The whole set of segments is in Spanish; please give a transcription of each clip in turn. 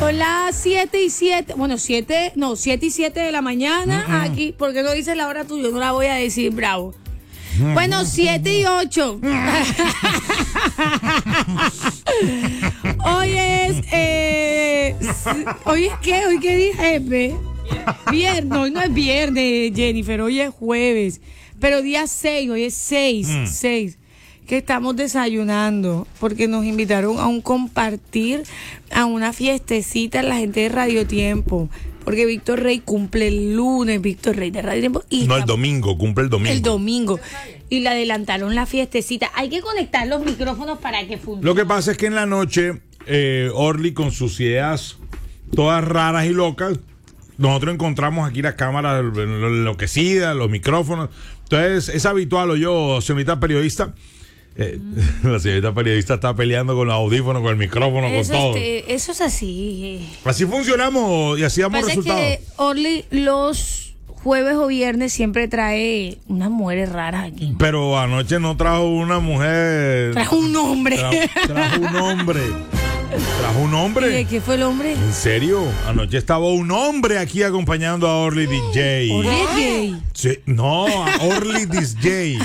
Son las 7:07 de la mañana aquí. ¿Por qué no dices la hora tuya? No la voy a decir, bravo. Bueno, 7:08. Hoy es qué? ¿Hoy qué dije? Viernes. Hoy no es viernes, Jennifer. Hoy es jueves. Pero día 6, hoy es 6. Que estamos desayunando porque nos invitaron a un compartir, a una fiestecita la gente de Radio Tiempo, porque Víctor Rey cumple el lunes, Víctor Rey de Radio Tiempo. Y el domingo, cumple el domingo. El domingo. Y le adelantaron la fiestecita. Hay que conectar los micrófonos para que funcione. Lo que pasa es que en la noche, Orly con sus ideas todas raras y locas, nosotros encontramos aquí las cámaras enloquecidas, los micrófonos. Entonces es habitual, señorita periodista. La señorita periodista está peleando con los audífonos, con el micrófono, con todo. Eso es así. Así funcionamos y así damos resultados. Que Orly los jueves o viernes siempre trae unas mujeres raras aquí. Pero anoche no trajo una mujer. Trajo un hombre. Trajo un hombre. Trajo un hombre. ¿Y de qué fue el hombre? ¿En serio? Anoche estaba un hombre aquí acompañando a Orly DJ. ¿Orly DJ? Sí, no, a Orly DJ.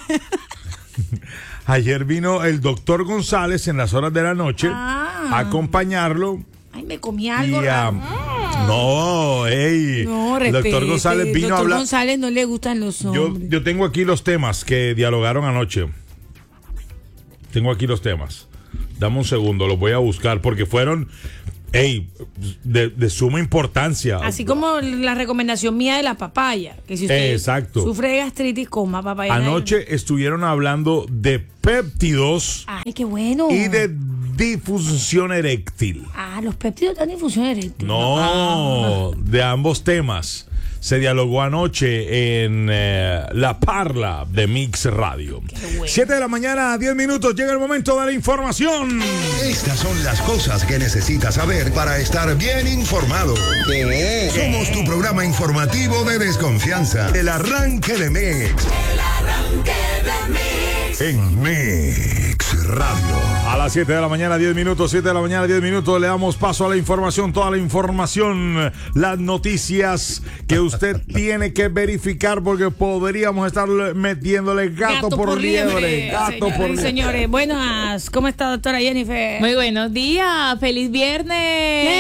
Ayer vino el doctor González en las horas de la noche a acompañarlo. Ay, me comí algo. No, el doctor González vino a hablar. Doctor González no le gustan los hombres. Yo tengo aquí los temas que dialogaron anoche. Tengo aquí los temas. Dame un segundo, los voy a buscar porque fueron de suma importancia. Así como la recomendación mía de la papaya, que si usted sufre de gastritis, coma papaya. Anoche estuvieron hablando de péptidos. Ay, qué bueno. Y de difusión eréctil. Los péptidos dan difusión eréctil. No, de ambos temas. Se dialogó anoche en La Parla de Mix Radio. 7 de la mañana, 10 minutos. Llega el momento de la información. Estas son las cosas que necesitas saber para estar bien informado. Somos tu programa informativo de desconfianza. El arranque de Mix. En Mix Radio. A las 7 de la mañana, 10 minutos, 7 de la mañana, 10 minutos, le damos paso a la información, toda la información, las noticias que usted tiene que verificar porque podríamos estar metiéndole gato por liebre. Gato por liebre. Señores, buenas, ¿cómo está, doctora Jennifer? Muy buenos días, feliz viernes.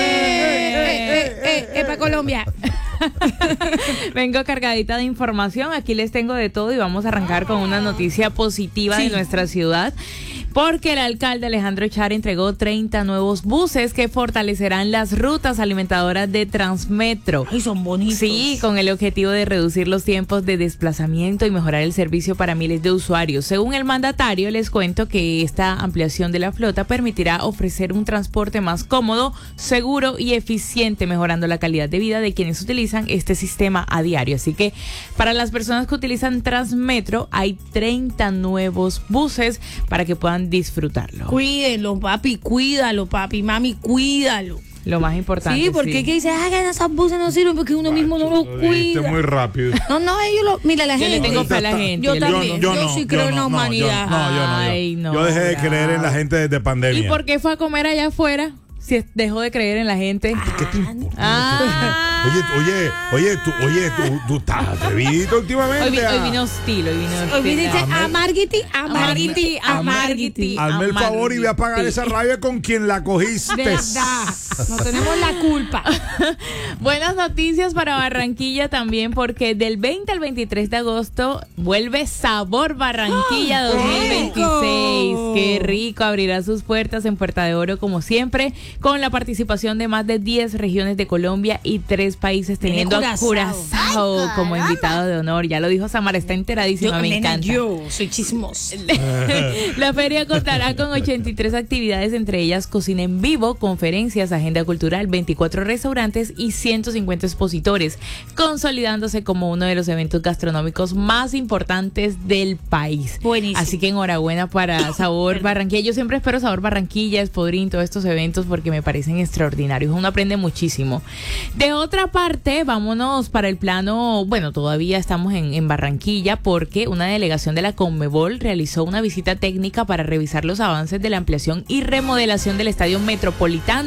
Para Colombia. Vengo cargadita de información, aquí les tengo de todo y vamos a arrancar con una noticia positiva de nuestra ciudad. Porque el alcalde Alejandro Char entregó 30 nuevos buses que fortalecerán las rutas alimentadoras de Transmetro. Ay, son bonitos. Sí, con el objetivo de reducir los tiempos de desplazamiento y mejorar el servicio para miles de usuarios. Según el mandatario, les cuento que esta ampliación de la flota permitirá ofrecer un transporte más cómodo, seguro y eficiente, mejorando la calidad de vida de quienes utilizan este sistema a diario. Así que para las personas que utilizan Transmetro, hay 30 nuevos buses para que puedan disfrutarlo. Cuídenlo, papi, cuídalo, papi, mami, cuídalo. Lo más importante. Sí, porque que dice, que esas buses no sirven porque uno mismo no los cuida. Muy rápido. No, ellos mira la gente. Yo le tengo fe a la gente. Yo también. Yo sí creo en la humanidad. Yo dejé de creer en la gente desde pandemia. ¿Y por qué fue a comer allá afuera? Si dejó de creer en la gente. ¿Qué te importa? Oye, tú estás atrevidito últimamente. Hoy vino hostil, Hoy viniste Amargiti. Hazme el favor y voy a pagar esa rabia con quien la cogiste. De verdad, no tenemos la culpa. Buenas noticias para Barranquilla también, porque del 20 al 23 de agosto vuelve Sabor Barranquilla 2026. Qué rico, abrirá sus puertas en Puerta de Oro como siempre, con la participación de más de 10 regiones de Colombia y 3 países, teniendo a Curazao como invitado de honor. Ya lo dijo Samara, está enteradísima, me encanta. Yo soy chismosa. La feria contará con 83 actividades, entre ellas cocina en vivo, conferencias, agenda cultural, 24 restaurantes y 150 expositores, consolidándose como uno de los eventos gastronómicos más importantes del país. Buenísimo. Así que enhorabuena para Sabor Barranquilla. Yo siempre espero Sabor Barranquilla, Espodrín, todos estos eventos porque me parecen extraordinarios. Uno aprende muchísimo. De otra parte, vámonos para el plano, bueno, todavía estamos en Barranquilla porque una delegación de la Conmebol realizó una visita técnica para revisar los avances de la ampliación y remodelación del Estadio Metropolitano.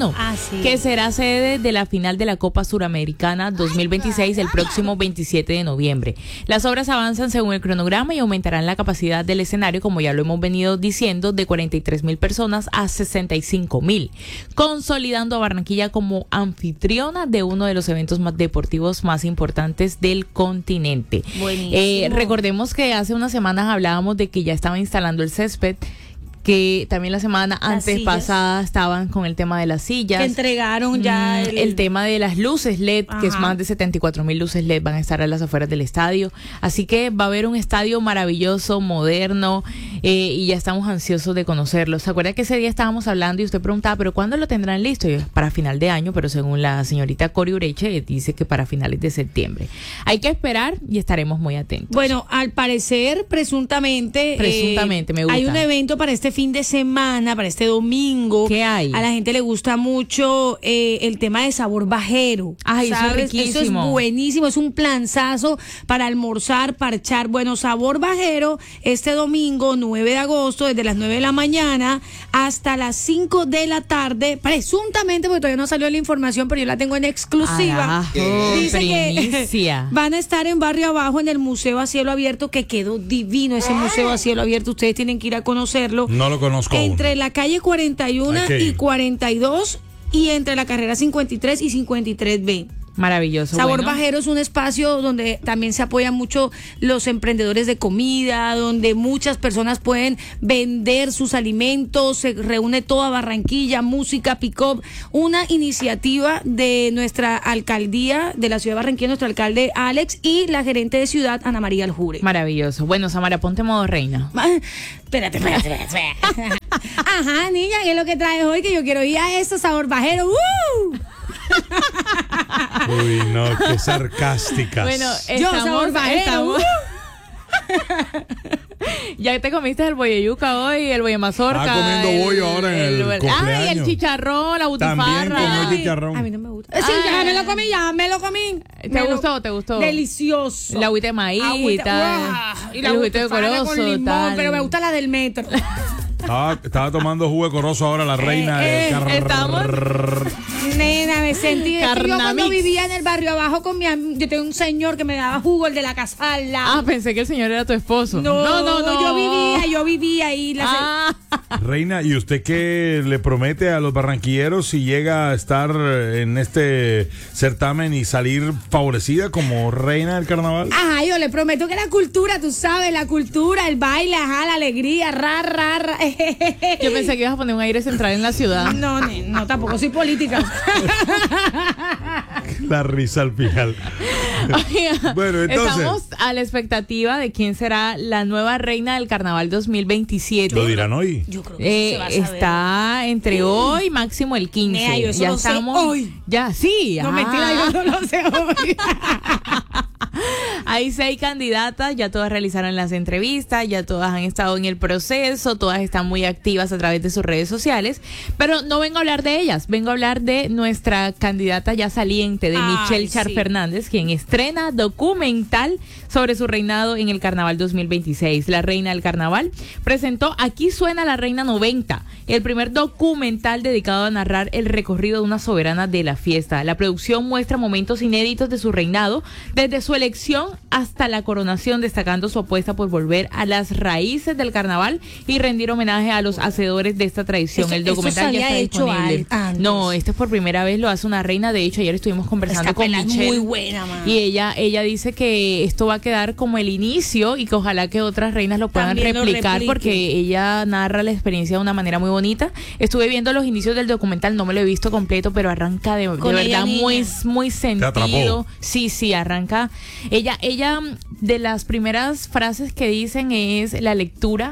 que será sede de la final de la Copa Suramericana 2026 el próximo 27 de noviembre. Las obras avanzan según el cronograma y aumentarán la capacidad del escenario, como ya lo hemos venido diciendo, de 43,000 personas a 65,000, consolidando a Barranquilla como anfitriona de uno de los eventos más deportivos más importantes del continente. Recordemos que hace unas semanas hablábamos de que ya estaba instalando el césped, que también la semana antes pasada estaban con el tema de las sillas. Que entregaron ya el tema de las luces LED, que es más de 74,000 luces LED van a estar a las afueras del estadio. Así que va a haber un estadio maravilloso, moderno, y ya estamos ansiosos de conocerlo. ¿Se acuerda que ese día estábamos hablando y usted preguntaba, pero cuándo lo tendrán listo? Y yo, para final de año, pero según la señorita Cori Ureche, dice que para finales de septiembre. Hay que esperar y estaremos muy atentos. Bueno, al parecer, presuntamente me gusta. Hay un evento para este fin de semana, para este domingo. ¿Qué hay? A la gente le gusta mucho el tema de sabor bajero. Ay, ¿sabes? eso es riquísimo. Eso es buenísimo, es un planzazo para almorzar, parchar. Bueno, sabor bajero este domingo 9 de agosto, desde las 9 de la mañana hasta las 5 de la tarde, presuntamente, porque todavía no salió la información, pero yo la tengo en exclusiva. Dice primicia. que van a estar en Barrio Abajo, en el Museo a Cielo Abierto, que quedó divino ese Museo a Cielo Abierto. Ustedes tienen que ir a conocerlo. No lo conozco Entre aún. la calle 41 y 42 y entre la carrera 53 y 53B. Maravilloso. Sabor Bajero es un espacio donde también se apoyan mucho los emprendedores de comida, donde muchas personas pueden vender sus alimentos, se reúne toda Barranquilla, música, pick-up, una iniciativa de nuestra alcaldía de la ciudad de Barranquilla, nuestro alcalde Alex y la gerente de ciudad Ana María Aljure. Maravilloso. Bueno, Samara, ponte modo reina. Espérate. Ajá, niña, ¿qué es lo que traes hoy? Que yo quiero ir a eso, Sabor Bajero. Uy, no, qué sarcásticas. Bueno, Sabor Bajero. Ya te comiste el bolle yuca hoy, el bolle mazorca. Estaba comiendo bollo ahora en el cumpleaños. Ay, el chicharrón, la butifarra. También comí chicharrón. A mí no me gusta. Sí, ya me lo comí. ¿Te gustó? Delicioso. La agüita de maíz y tal. Y el la juguito de butifarra corozo, con limón, tal. pero me gusta la del metro. Estaba tomando jugo de corozo ahora la reina de estamos. Nena, me sentí. Yo cuando Carnamix. vivía en el Barrio Abajo con yo tenía un señor que me daba jugo, el de la casa al lado. Pensé que el señor era tu esposo. No. Yo vivía ahí. Reina, ¿y usted qué le promete a los barranquilleros si llega a estar en este certamen y salir favorecida como reina del carnaval? Ajá, yo le prometo que la cultura, tú sabes, la cultura, el baile, ajá, la alegría, ra. Yo pensé que ibas a poner un aire central en la ciudad. No, tampoco soy política. La risa al final. Oiga, Bueno, entonces. estamos a la expectativa de quién será la nueva reina del carnaval 2027. ¿Lo dirán hoy? Yo creo que se va a saber. Está entre hoy, máximo el 15. Nea, yo eso ya lo sé estamos. hoy. Ya, sí. No, mentira, yo no lo sé hoy. Hay 6 candidatas, ya todas realizaron las entrevistas, ya todas han estado en el proceso, todas están muy activas a través de sus redes sociales, pero no vengo a hablar de ellas, vengo a hablar de nuestra candidata ya saliente, de Michelle Char Fernández, quien estrena documental sobre su reinado en el Carnaval 2026. La reina del Carnaval presentó Aquí suena la Reina 90, el primer documental dedicado a narrar el recorrido de una soberana de la fiesta. La producción muestra momentos inéditos de su reinado, desde su elección hasta la coronación, destacando su apuesta por volver a las raíces del carnaval y rendir homenaje a los hacedores de esta tradición. El documental ya está disponible. No, este es por primera vez, lo hace una reina. De hecho, ayer estuvimos conversando con Michelle. Muy buena, man. Y ella dice que esto va a quedar como el inicio y que ojalá que otras reinas lo puedan replicar, porque ella narra la experiencia de una manera muy bonita. Estuve viendo los inicios del documental, no me lo he visto completo, pero arranca de verdad muy sentido. Sí, arranca. Ella de las primeras frases que dicen es la lectura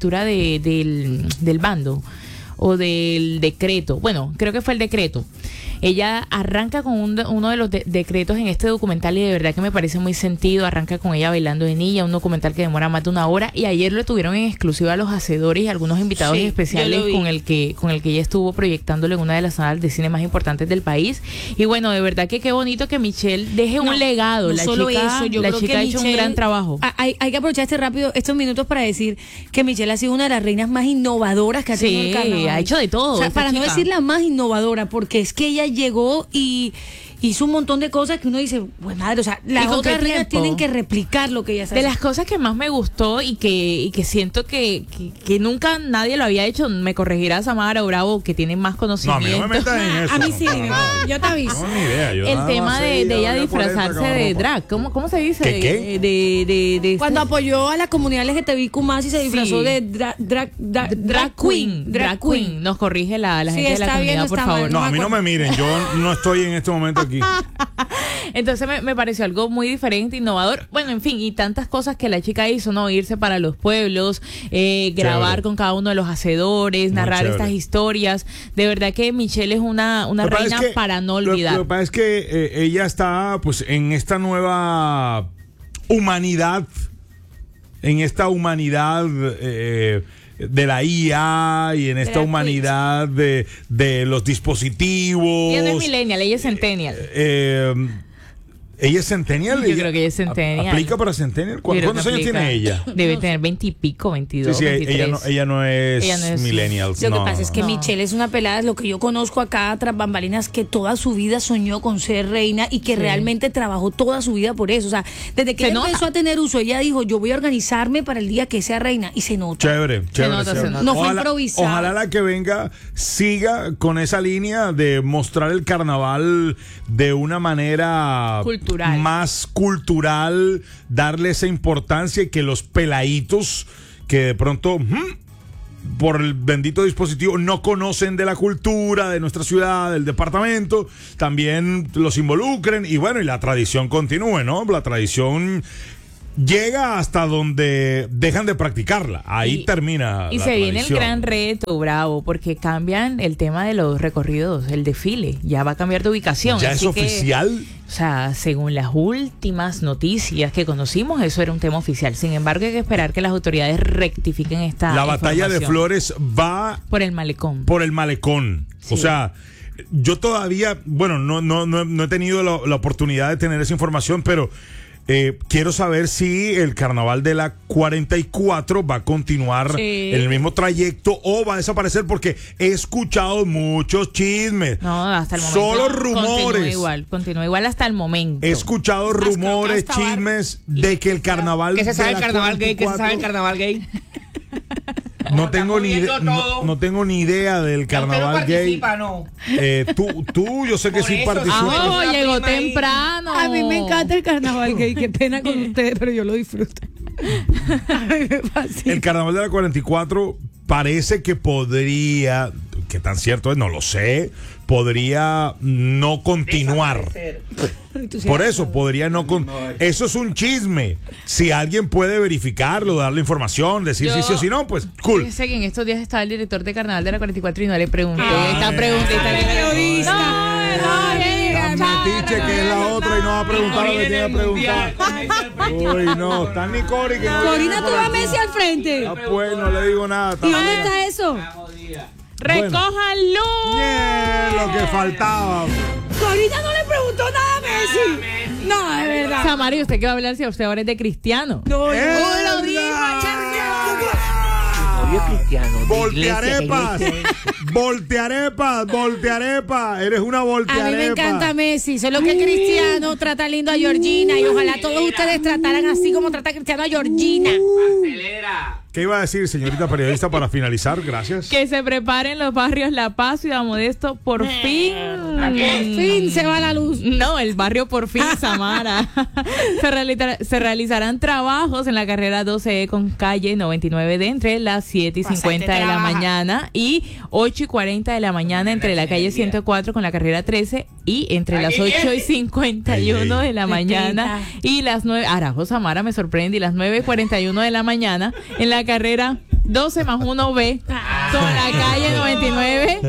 del bando o del decreto. Bueno, creo que fue el decreto. Ella arranca con uno de los decretos en este documental y de verdad que me parece muy sentido. Arranca con ella bailando de niña, un documental que demora más de 1 hora, y ayer lo tuvieron en exclusiva a los hacedores y algunos invitados especiales con el que ella estuvo proyectándolo en una de las salas de cine más importantes del país. Y bueno, de verdad que qué bonito que Michelle deje un legado. La chica ha hecho un gran trabajo. Hay que aprovechar estos minutos para decir que Michelle ha sido una de las reinas más innovadoras que ha tenido el carnaval. Ha hecho de todo. O sea, para no decir la más innovadora, porque es que ella llegó y hizo un montón de cosas que uno dice, pues madre, o sea, las otras reinas tienen que replicar lo que ella sabe. De las cosas que más me gustó y que siento que nunca nadie lo había hecho, me corregirá Samara Bravo, que tiene más conocimiento. No, a mí no me metas en eso. A mí sí, yo te aviso. No, ni idea. El tema de ella disfrazarse de drag, ¿cómo se dice? ¿Qué? De cuando apoyó a la comunidad LGTBIQ+, y se disfrazó de drag queen. Drag queen. Nos corrige la gente de la comunidad, por favor. No, a mí no me miren, yo no estoy en este momento aquí. Entonces me pareció algo muy diferente, innovador. Bueno, en fin, y tantas cosas que la chica hizo, ¿no? Irse para los pueblos, grabar con cada uno de los hacedores, narrar estas historias. De verdad que Michelle es una reina para no olvidar. Lo que pasa es que ella está pues en esta nueva humanidad, de la IA y en esta humanidad de los dispositivos. Ella no es millennial, ella es centennial. ¿Ella es centennial? Yo creo que ella es centennial. ¿Aplica para centennial? ¿Cuántos años tiene ella? Debe tener 20 y pico, 22, sí, 23. Ella no es millennial. Lo que pasa es que Michelle es una pelada, lo que yo conozco acá tras bambalinas, que toda su vida soñó con ser reina y que realmente trabajó toda su vida por eso. O sea, desde que ella empezó a tener uso, ella dijo, yo voy a organizarme para el día que sea reina, y se nota. Chévere. No fue improvisado. Ojalá la que venga siga con esa línea de mostrar el carnaval de una manera más cultural, darle esa importancia, y que los peladitos que de pronto por el bendito dispositivo no conocen de la cultura de nuestra ciudad, del departamento, también los involucren, y bueno, y la tradición continúe, ¿no? La tradición llega hasta donde dejan de practicarla. Ahí termina. Y se viene el gran reto, Bravo, porque cambian el tema de los recorridos, el desfile. Ya va a cambiar de ubicación. ¿Ya es oficial? O sea, según las últimas noticias que conocimos, eso era un tema oficial. Sin embargo, hay que esperar que las autoridades rectifiquen esta La batalla de Flores va por el malecón. Sí. O sea, yo todavía, bueno, no he tenido la oportunidad de tener esa información, pero quiero saber si el carnaval de la 44 va a continuar en el mismo trayecto o va a desaparecer, porque he escuchado muchos chismes. No, hasta el momento. Solo rumores. Continúa igual hasta el momento. He escuchado rumores, chismes de que el carnaval. ¿Qué se sabe el carnaval gay? ¿Qué se sabe el carnaval gay? No tengo ni idea del carnaval gay. ¿No? Tú, yo sé que sí participas. Llegó temprano. A mí me encanta el carnaval gay, qué pena con ustedes, pero yo lo disfruto. A mí me fascina. El carnaval de la 44 parece que podría, qué tan cierto es, no lo sé, podría no continuar. Por eso podría no eso es un chisme. Si alguien puede verificarlo, darle información, decir si sí o si no, pues cool. Fíjese que en estos días estaba el director de Carnaval de la 44 y no le pregunté. Esta pregunta metiche que es la otra y no va a preguntar lo que tiene que preguntar. Uy, no, está ni Cori que no. Corina tuvo a Messi al frente. Ah, pues no le digo nada. ¿Y dónde está eso? ¡Recójanlo! Lo que faltaba. Corina no le preguntó nada a Messi. No, de verdad. Samara, ¿y usted qué va a hablar si usted ahora es de Cristiano? No, lo dijo. Cristiano. Voltearepas. Eres una voltearepa. A mí me encanta Messi, solo que Cristiano trata lindo a Georgina, y ojalá todos ustedes trataran así como trata Cristiano a Georgina. Acelera. ¿Qué iba a decir, señorita periodista, para finalizar? Gracias. Que se preparen los barrios La Paz, Ciudad Modesto, por fin. Por fin se va la luz. No, el barrio por fin, Samara. Se realizarán trabajos en la carrera 12E con calle 99D entre las 7 y 50 de la mañana y 8 y 40 de la mañana entre la calle 104 con la carrera 13 y entre las 8 y 51 de la mañana y las 9. Arajo, Samara, me sorprende. Y las 9 y 41 de la mañana en la carrera 12 más 1B con la calle 99.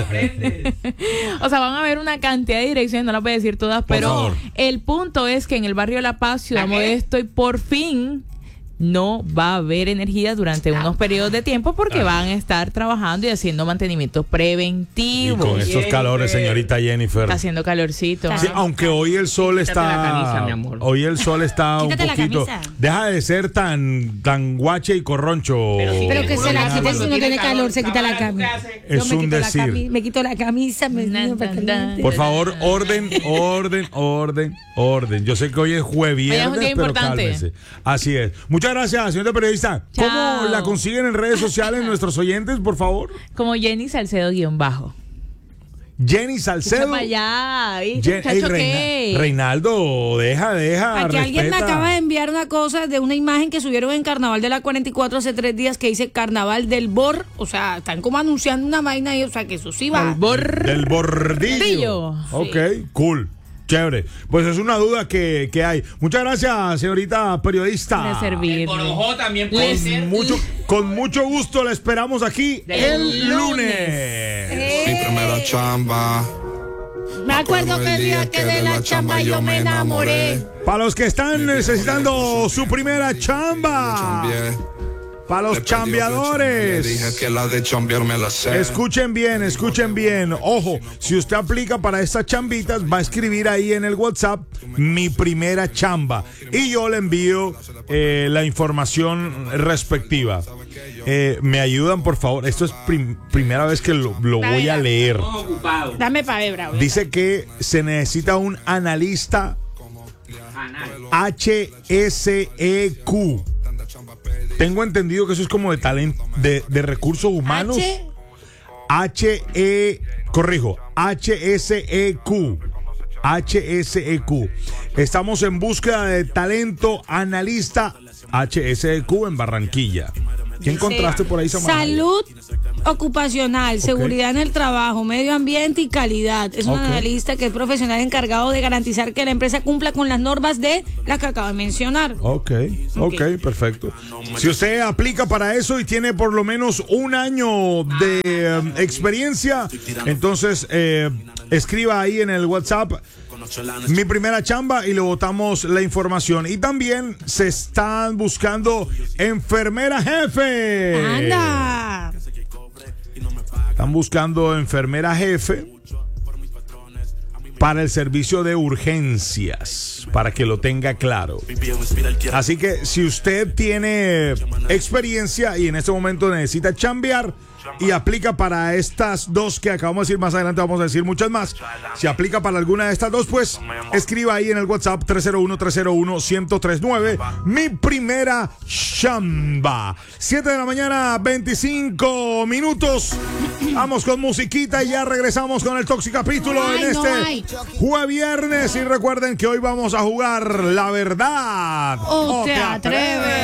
O sea, van a ver una cantidad de direcciones, no las voy a decir todas, pero favor. el punto es que en el barrio La Paz, Ciudad Modesto, y por fin no va a haber energía durante unos periodos de tiempo porque van a estar trabajando y haciendo mantenimientos Y preventivos. con estos calores, señorita Jennifer. Está haciendo calorcito. Sí, aunque hoy el sol Quítate está. la camisa, mi amor. Hoy el sol está un Quítate la poquito. camisa. Deja de ser tan guache y corroncho. Pero que se la quite si no tiene calor, se quita la ¿qué camisa. hace? Es Yo me un quito la decir. me quito la camisa, me Na, para na, caliente. Por favor, orden. Yo sé que hoy es jueves Hoy es un viernes, día pero importante. cálmese. Así es. Muchas gracias, señorita periodista. ¿Cómo Chao. la consiguen en redes sociales nuestros oyentes, por favor? Como Jenny Salcedo-bajo. Jenny Salcedo. Para allá, ¿viste, Ey, muchacho, qué? Reinaldo, deja. Aquí alguien me respeta. acaba de enviar una cosa de una imagen que subieron en Carnaval de la 44 hace 3 días que dice Carnaval del Bor. O sea, están como anunciando una vaina ahí, o sea, que eso sí va. Del bordillo. Bordillo. Ok, cool. Chévere. Pues es una duda que hay. Muchas gracias, señorita periodista. Para servirle. Borojó también puede Les- ser. Con mucho gusto la esperamos aquí el lunes. Mi primera chamba. Me acuerdo que el día que de la chamba yo me enamoré. Para los que están necesitando su primera chamba. Para los Le chambeadores. dije que la de chambear me la sé. Escuchen bien. Ojo, si usted aplica para estas chambitas, va a escribir ahí en el WhatsApp mi primera chamba. Y yo le envío la información respectiva. Me ayudan, por favor. Esto es primera vez que lo voy a leer. Estamos ocupados. Dame para ver, bravo. Dice que se necesita un analista Anal. HSEQ. Tengo entendido que eso es como de talento, de recursos humanos. HSEQ. HSEQ. Estamos en búsqueda de talento analista HSEQ en Barranquilla. ¿Qué encontraste por ahí, Samara? Salud ocupacional, seguridad en el trabajo, medio ambiente y calidad. Es un Ok. analista que es profesional encargado de garantizar que la empresa cumpla con las normas de las que acabo de mencionar. Ok, perfecto. Si usted aplica para eso y tiene por lo menos un año de experiencia, entonces escriba ahí en el WhatsApp mi primera chamba y le botamos la información. Y también se están buscando enfermera jefe. ¡Anda! Están buscando enfermera jefe para el servicio de urgencias, para que lo tenga claro. Así que si usted tiene experiencia y en este momento necesita chambear y aplica para estas dos que acabamos de decir, más adelante vamos a decir muchas más. Si aplica para alguna de estas dos, pues escriba ahí en el WhatsApp 301-301-1039 mi primera chamba. 7 de la mañana, 25 minutos. Vamos con musiquita y ya regresamos con el Toxicapítulo Ay, en no este hay. jueves viernes. Y recuerden que hoy vamos a jugar La Verdad ¿O te atreves?